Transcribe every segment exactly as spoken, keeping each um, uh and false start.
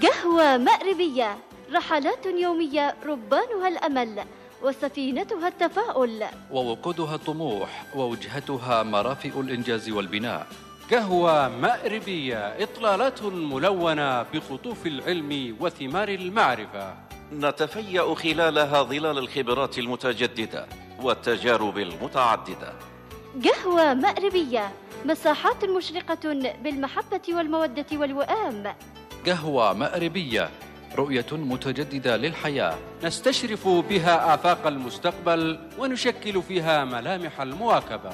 قهوة مأربية، رحلات يومية ربانها الأمل وسفينتها التفاؤل، ووقودها الطموح ووجهتها مرافئ الإنجاز والبناء. قهوة مأربية، إطلالات ملونة بقطوف العلم وثمار المعرفة، نتفيأ خلالها ظلال الخبرات المتجددة والتجارب المتعددة. قهوة مأربية، مساحات مشرقة بالمحبة والمودة والوئام. قهوة مأربية، رؤية متجددة للحياة، نستشرف بها آفاق المستقبل ونشكل فيها ملامح المواكبة.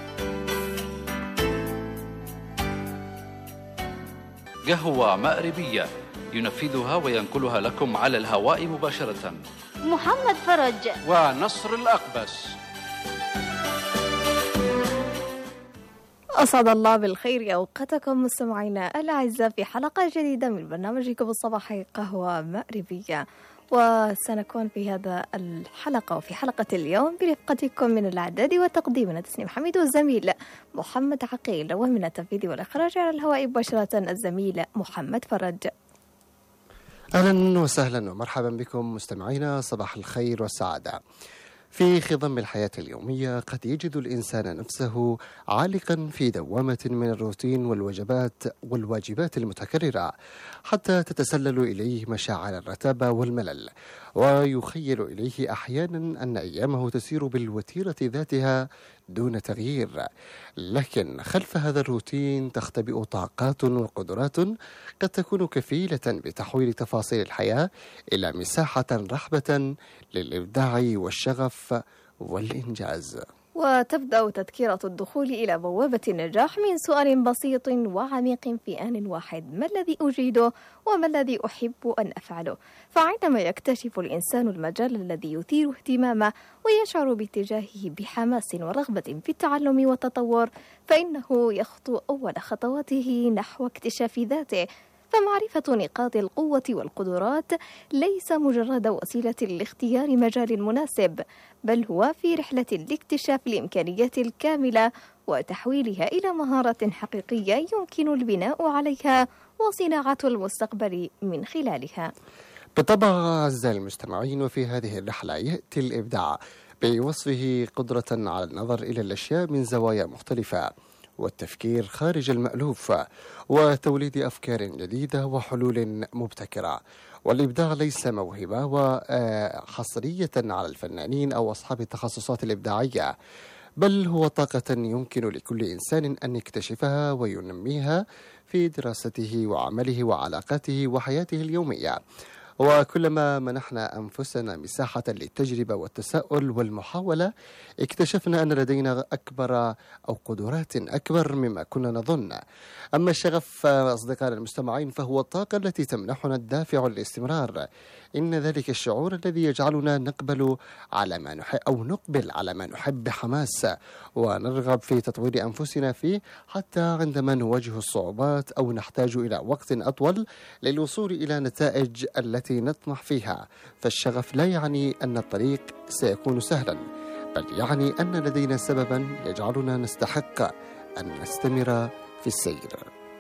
قهوة مأربية، ينفذها وينقلها لكم على الهواء مباشرة محمد فرج ونصر الأقبس. أسعد الله بالخير أوقاتكم مستمعينا الأعزاء في حلقة جديدة من برنامجكم الصباحي قهوة مأربية، وسنكون في هذا الحلقة وفي حلقة اليوم برفقتكم من الإعداد والتقديم من تسنيم حميد والزميل محمد عقيل، ومن التنفيذ والإخراج على الهواء مباشرة الزميل محمد فرج. أهلا وسهلا ومرحبا بكم مستمعينا، صباح الخير والسعادة. في خضم الحياة اليومية قد يجد الإنسان نفسه عالقا في دوامة من الروتين والوجبات والواجبات المتكررة حتى تتسلل إليه مشاعر الرتابة والملل، ويخيل إليه أحيانا أن أيامه تسير بالوتيرة ذاتها دون تغيير، لكن خلف هذا الروتين تختبئ طاقات وقدرات قد تكون كفيلة بتحويل تفاصيل الحياة إلى مساحة رحبة للإبداع والشغف والإنجاز. وتبدأ تذكرة الدخول إلى بوابة النجاح من سؤال بسيط وعميق في آن واحد: ما الذي أجيده وما الذي أحب أن أفعله؟ فعندما يكتشف الإنسان المجال الذي يثير اهتمامه ويشعر باتجاهه بحماس ورغبة في التعلم والتطور، فإنه يخطو أول خطواته نحو اكتشاف ذاته. فمعرفة نقاط القوة والقدرات ليس مجرد وسيلة لاختيار مجال مناسب، بل هو في رحلة لاكتشاف الإمكانيات الكاملة وتحويلها إلى مهارة حقيقية يمكن البناء عليها وصناعة المستقبل من خلالها. بالطبع أعزائي المستمعين، وفي هذه الرحلة يأتي الإبداع بوصفه قدرة على النظر إلى الأشياء من زوايا مختلفة والتفكير خارج المألوف وتوليد أفكار جديدة وحلول مبتكرة. والإبداع ليس موهبة وحصرية على الفنانين أو أصحاب التخصصات الإبداعية، بل هو طاقة يمكن لكل إنسان أن يكتشفها وينميها في دراسته وعمله وعلاقاته وحياته اليومية. وكلما منحنا أنفسنا مساحة للتجربة والتساؤل والمحاولة، اكتشفنا أن لدينا أكبر أو قدرات أكبر مما كنا نظن. أما الشغف أصدقائنا المستمعين فهو الطاقة التي تمنحنا الدافع للاستمرار. إن ذلك الشعور الذي يجعلنا نقبل على ما نحب أو نقبل على ما نحب بحماس ونرغب في تطوير أنفسنا فيه، حتى عندما نواجه الصعوبات أو نحتاج إلى وقت أطول للوصول إلى نتائج التي نطمح فيها. فالشغف لا يعني أن الطريق سيكون سهلا، بل يعني أن لدينا سببا يجعلنا نستحق أن نستمر في السير.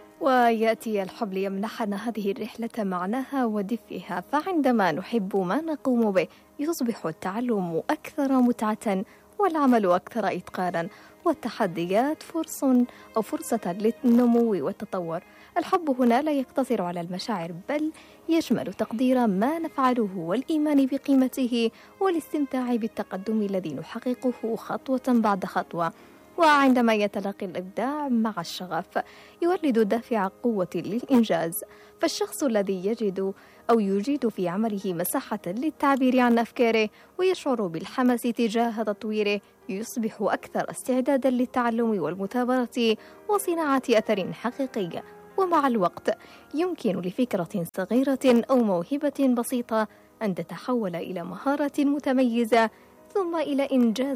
ويأتي الحب ليمنحنا هذه الرحلة معناها ودفئها، فعندما نحب ما نقوم به يصبح التعلم أكثر متعة والعمل أكثر إتقانا، والتحديات فرص أو فرصة للنمو والتطور. الحب هنا لا يقتصر على المشاعر، بل يشمل تقدير ما نفعله والإيمان بقيمته والاستمتاع بالتقدم الذي نحققه خطوة بعد خطوة. وعندما يتلاقي الإبداع مع الشغف يولد دافع قوة للإنجاز. فالشخص الذي يجد أو يجيد في عمله مساحة للتعبير عن أفكاره ويشعر بالحماس تجاه تطويره يصبح أكثر استعدادا للتعلم والمثابرة وصناعة أثر حقيقي. ومع الوقت يمكن لفكرة صغيرة أو موهبة بسيطة أن تتحول إلى مهارة متميزة ثم إلى إنجاز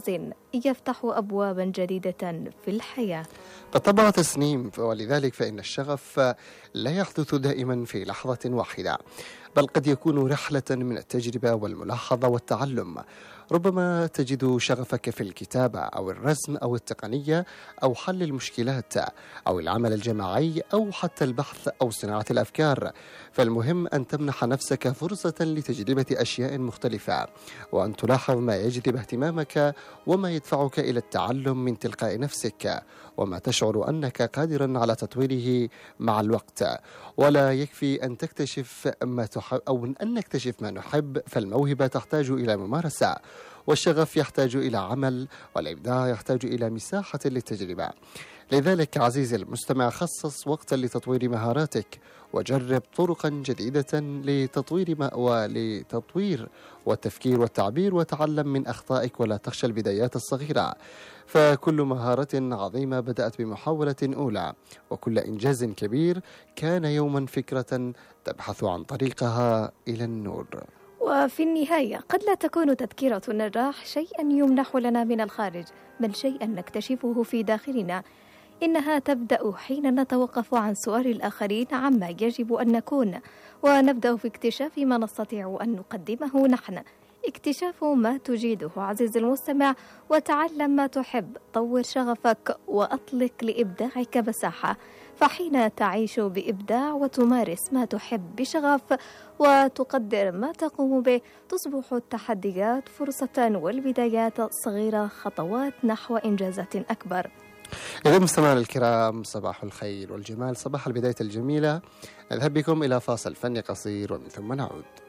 يفتح أبوابا جديدة في الحياة. بالطبع تسنيم، ولذلك فإن الشغف لا يحدث دائما في لحظة واحدة، بل قد يكون رحلة من التجربة والملاحظة والتعلم. ربما تجد شغفك في الكتابة أو الرسم أو التقنية أو حل المشكلات أو العمل الجماعي أو حتى البحث أو صناعة الأفكار. فالمهم أن تمنح نفسك فرصة لتجربة أشياء مختلفة، وأن تلاحظ ما يجذب اهتمامك وما يدفعك إلى التعلم من تلقاء نفسك، وما تشعر أنك قادرا على تطويره مع الوقت. ولا يكفي أن تكتشف ما تحب أو أن نكتشف ما نحب، فالموهبة تحتاج إلى ممارسة، والشغف يحتاج إلى عمل، والإبداع يحتاج إلى مساحة للتجربة. لذلك عزيزي المستمع، خصص وقتا لتطوير مهاراتك، وجرب طرقا جديدة لتطوير ما ولتطوير والتفكير والتعبير، وتعلم من أخطائك ولا تخشى البدايات الصغيرة. فكل مهارة عظيمة بدأت بمحاولة أولى، وكل إنجاز كبير كان يوما فكرة تبحث عن طريقها إلى النور. وفي النهاية قد لا تكون تذكرة النجاح شيئا يمنح لنا من الخارج، بل شيئا نكتشفه في داخلنا. إنها تبدأ حين نتوقف عن سؤال الآخرين عما يجب أن نكون، ونبدأ في اكتشاف ما نستطيع أن نقدمه نحن. اكتشاف ما تجيده عزيزي المستمع، وتعلم ما تحب، طور شغفك وأطلق لإبداعك مساحة. فحين تعيش بإبداع وتمارس ما تحب بشغف وتقدر ما تقوم به، تصبح التحديات فرصة والبدايات صغيرة خطوات نحو إنجازات أكبر. إذا مستمعنا الكرام، صباح الخير والجمال، صباح البداية الجميلة. نذهب بكم إلى فاصل فني قصير ومن ثم نعود.